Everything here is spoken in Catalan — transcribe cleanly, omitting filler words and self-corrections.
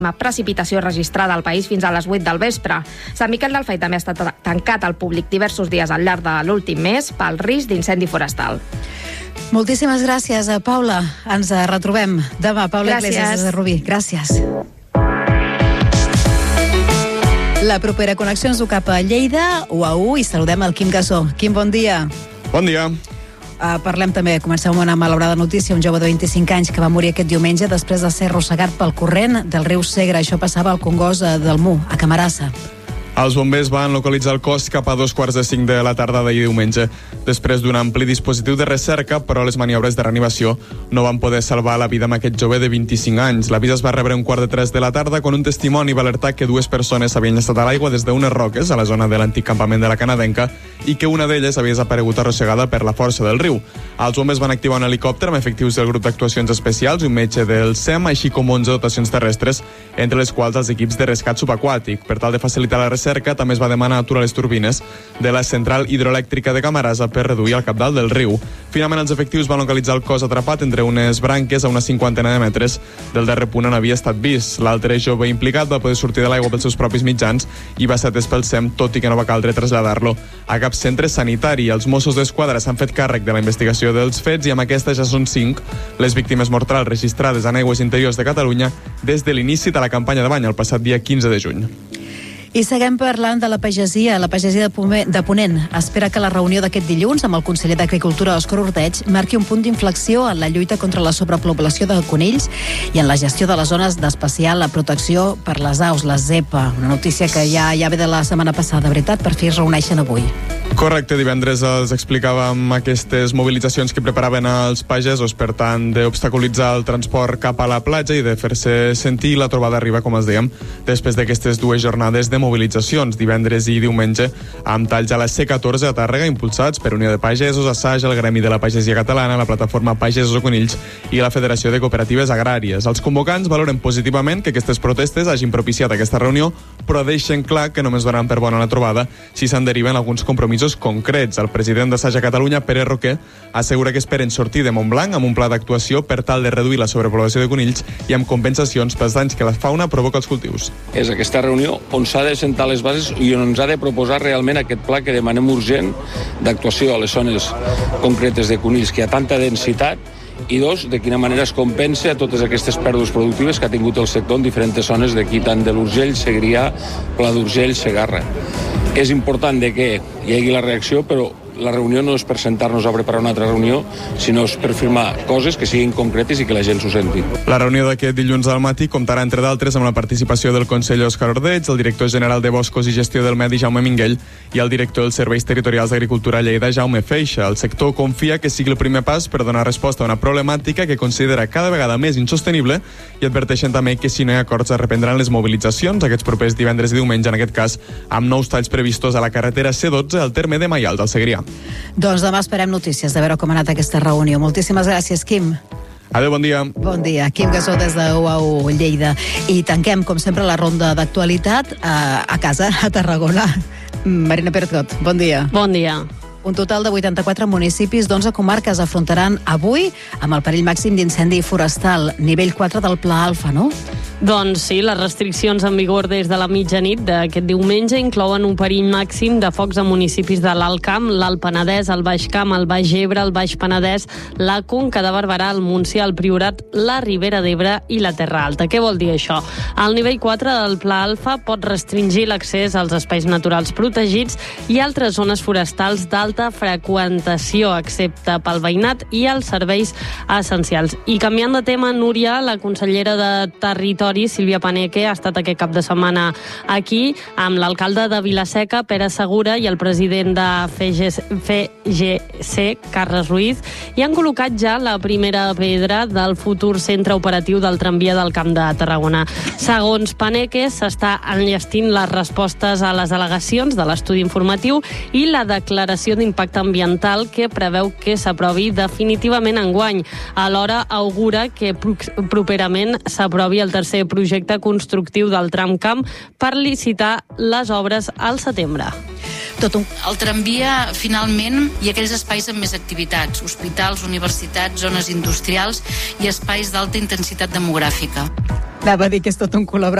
precipitació registrada al país fins a les 8 del vespre. Sant Miquel del Fai també ha estat tancat al públic diversos dies al llarg de l'últim mes pel risc d'incendi forestal. Moltíssimes gràcies, Paula. Ens retrobem demà. Paula Iglesias de Rubí. Gràcies. La propera connexió ens du cap a Lleida, UAU, i saludem el Quim Gassó. Quim, bon dia. Bon dia. Parlem també, comencem amb una malaurada notícia, un jove de 25 anys que va morir aquest diumenge després de ser arrossegat pel corrent del riu Segre. Això passava al Congost del Mu, a Camarasa. Els bombers van localitzar el cos cap a 2:45 de la tarda d'ahir diumenge, després d'un ampli dispositiu de recerca, però les maniobres de reanimació no van poder salvar la vida amb aquest jove de 25 anys. L'avís es va rebre a 2:45 de la tarda quan un testimoni va alertar que 2 persones havien estat a l'aigua des d'unes roques a la zona de l'antic campament de la Canadenca i que una d'elles havia desaparegut arrossegada per la força del riu. Els bombers van activar un helicòpter amb efectius del grup d'actuacions especials i un metge del SEM, així com 11 dotacions terrestres, entre les quals els equips de rescat subaquàtic. Per tal de facilitar la recerca, també es va demanar aturar les turbines de la central hidroelèctrica de Camarasa per reduir el cabdal del riu. Finalment, els efectius van localitzar el cos atrapat entre unes branques a una 50 de metres del darrer punt on havia estat vist. L'altre jove implicat va poder sortir de l'aigua pels seus propis mitjans i va ser atès pel SEM, tot i que no va caldre traslladar-lo a cap centre sanitari. Els Mossos d'Esquadra s'han fet càrrec de la investigació dels fets i amb aquesta ja són 5 les víctimes mortals registrades en aigües interiors de Catalunya des de l'inici de la campanya de bany el passat dia 15 de juny. I seguim parlant de la pagesia. La pagesia de Ponent espera que la reunió d'aquest dilluns amb el conseller d'Agricultura, Òscar Ordeig, marqui un punt d'inflexió en la lluita contra la sobrepoblació de conills i en la gestió de les zones d'especial protecció per les aus, la ZEPA. Una notícia que ja ve de la setmana passada, veritat, per fi es reuneixen avui. Correcte, divendres els explicàvem aquestes mobilitzacions que preparaven els pagesos per tant d'obstaculitzar el transport cap a la platja i de fer-se sentir. La trobada arriba, com els dèiem, després d'aquestes 2 jornades de mobilitzacions, divendres i diumenge, amb talls a la C14 a Tàrrega, impulsats per Unió de Pagesos, Assaig, el Gremi de la Pagesia Catalana, la plataforma Pagesos o Conills i la Federació de Cooperatives Agràries. Els convocants valoren positivament que aquestes protestes hagin propiciat aquesta reunió, però deixen clar que només donaran per bona la trobada si se'n deriven alguns compromisos concrets. El president d'Assaig a Catalunya, Pere Roquer, assegura que esperen sortir de Montblanc amb un pla d'actuació per tal de reduir la sobrepoblació de conills i amb compensacions pels danys que la fauna provoca als cultius. És aquesta reunió on s'ha de sentar les bases i on ens ha de proposar realment aquest pla que demanem urgent d'actuació a les zones concretes de conills, que hi ha tanta densitat, i 2, de quina manera es compensa a totes aquestes pèrdues productives que ha tingut el sector en diferents zones d'aquí, tant de l'Urgell, Segrià, Pla d'Urgell, Segarra. És important de que hi hagi la reacció, però la reunió no és per sentar-nos a preparar una altra reunió, sinó és per firmar coses que siguin concretes i que la gent s'ho senti. La reunió d'aquest dilluns al matí comptarà, entre d'altres, amb la participació del conseller Òscar Ordeig, el director general de Boscos i Gestió del Medi, Jaume Minguell, i el director dels Serveis Territorials d'Agricultura a Lleida, Jaume Feixa. El sector confia que sigui el primer pas per donar resposta a una problemàtica que considera cada vegada més insostenible i adverteixen també que si no hi ha acords es reprendran les mobilitzacions aquests propers divendres i diumenge, en aquest cas amb nous talls previstos a la carretera C12 al terme de Maials, al Segrià. Doncs demà esperem notícies de veure com ha anat aquesta reunió. Moltíssimes gràcies, Quim. Adéu, bon dia. Bon dia. Quim Gassó des de UAU Lleida. I tanquem, com sempre, la ronda d'actualitat a casa, a Tarragona. Marina Pérez-Got, bon dia. Bon dia. Un total de 84 municipis d'11 comarques afrontaran avui amb el perill màxim d'incendi forestal, nivell 4 del Pla Alfa, no? Doncs sí, les restriccions en vigor des de la mitjanit d'aquest diumenge inclouen un perill màxim de focs a municipis de l'Alt Camp, l'Alt Penedès, el Baix Camp, el Baix Ebre, el Baix Penedès, la Conca de Barberà, el Montsià, el Priorat, la Ribera d'Ebre i la Terra Alta. Què vol dir això? El nivell 4 del Pla Alfa pot restringir l'accés als espais naturals protegits i altres zones forestals d'alta freqüentació, excepte pel veïnat i els serveis essencials. I canviant de tema, Núria, la consellera de Territori, Sílvia Paneque, ha estat aquest cap de setmana aquí amb l'alcalde de Vila-seca, Pere Segura, i el president de FGC, Carles Ruiz, i han col·locat ja la primera pedra del futur centre operatiu del tramvia del Camp de Tarragona. Segons Paneque, s'està enllestint les respostes a les al·legacions de l'estudi informatiu i la declaració d'impacte ambiental que preveu que s'aprovi definitivament enguany. Alhora augura que properament s'aprovi el tercer projecte constructiu del tramcamp per licitar les obres al setembre. El tramvia, finalment, i aquells espais amb més activitats, hospitals, universitats, zones industrials i espais d'alta intensitat demogràfica. Anava a dir que és tot un col·laborador